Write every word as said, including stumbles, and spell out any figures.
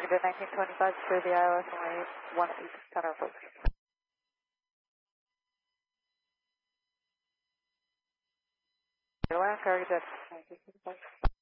Negative nineteen twenty-five, clear the I L S only one feet, counter approach. Airline, cargo jet nineteen twenty-five.